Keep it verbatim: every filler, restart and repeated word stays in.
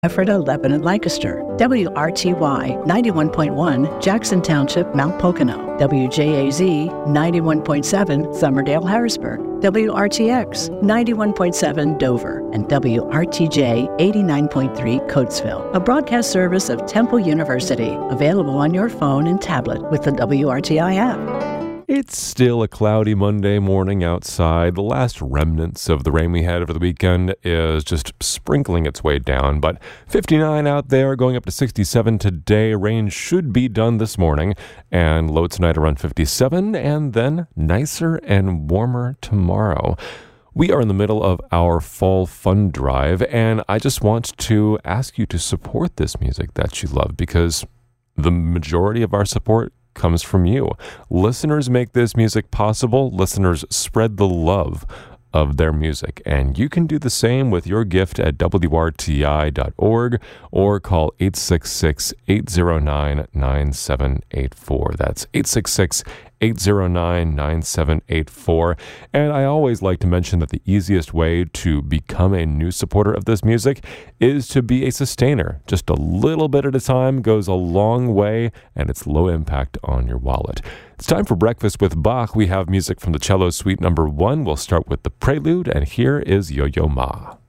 Ephrata, Lebanon, Lancaster. W R T Y ninety-one point one, Jackson Township, Mount Pocono. W J A Z ninety-one point seven, Summerdale, Harrisburg. W R T X ninety-one point seven, Dover. And W R T J eighty-nine point three, Coatesville. A broadcast service of Temple University. Available on your phone and tablet with the W R T I app. It's still a cloudy Monday morning outside. The last remnants of the rain we had over the weekend is just sprinkling its way down, but fifty-nine out there, going up to sixty-seven today. Rain should be done this morning, and low tonight around fifty-seven, and then nicer and warmer tomorrow. We are in the middle of our fall fund drive, and I just want to ask you to support this music that you love, because the majority of our support comes from you. Listeners make this music possible. Listeners spread the love of their music, and you can do the same with your gift at W R T I dot org or call eight six six, eight zero nine, nine seven eight four. That's eight six six, eight zero nine, nine seven eight four. And I always like to mention that the easiest way to become a new supporter of this music is to be a sustainer. Just a little bit at a time goes a long way, and it's low impact on your wallet. It's time for Breakfast with Bach. We have music from the Cello Suite number one. We'll start with the Prelude, and here is Yo-Yo Ma.